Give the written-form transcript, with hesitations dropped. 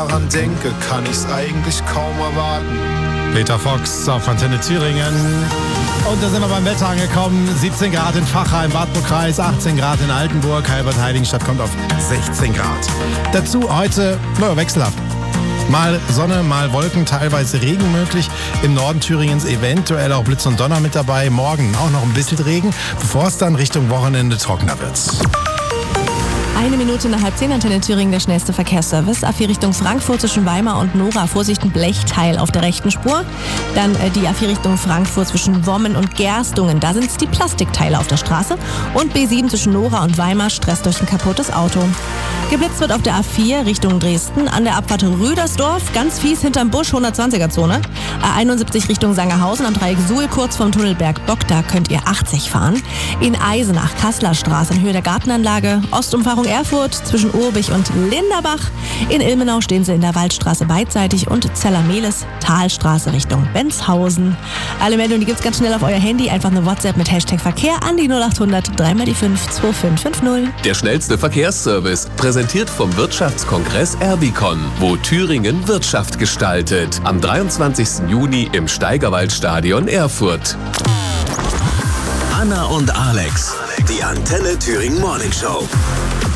daran denke, kann ich's eigentlich kaum erwarten. Peter Fox auf Antenne Thüringen. Und da sind wir beim Wetter angekommen. 17 Grad in Vachheim, Wartburg-Kreis, 18 Grad in Altenburg, Halbert-Heiligenstadt kommt auf 16 Grad. Dazu heute wechselhaft. Mal Sonne, mal Wolken, teilweise Regen möglich. Im Norden Thüringens eventuell auch Blitz und Donner mit dabei. Morgen auch noch ein bisschen Regen, bevor es dann Richtung Wochenende trockener wird. 9:55, Antenne Thüringen, der schnellste Verkehrsservice. A4 Richtung Frankfurt zwischen Weimar und Nora. Vorsicht, ein Blechteil auf der rechten Spur. Dann die A4 Richtung Frankfurt zwischen Wommen und Gerstungen. Da sind es die Plastikteile auf der Straße. Und B7 zwischen Nora und Weimar, Stress durch ein kaputtes Auto. Geblitzt wird auf der A4 Richtung Dresden. An der Abfahrt Rüdersdorf, ganz fies hinterm Busch, 120er-Zone. A71 Richtung Sangerhausen am Dreieck Suhl, kurz vom Tunnelberg Bock. Da könnt ihr 80 fahren. In Eisenach, Kasseler Straße in Höhe der Gartenanlage. Ostumfahrung Erfurt zwischen Urbich und Linderbach. In Ilmenau stehen sie in der Waldstraße beidseitig und Zellermehlis, Talstraße Richtung Benzhausen. Alle Meldungen, die gibt's ganz schnell auf euer Handy. Einfach eine WhatsApp mit Hashtag Verkehr an die 0800 3x5 2550. Der schnellste Verkehrsservice, präsentiert vom Wirtschaftskongress Erbicon, wo Thüringen Wirtschaft gestaltet. Am 23. Juni im Steigerwaldstadion Erfurt. Anna und Alex, die Antenne Thüringen Morning Show.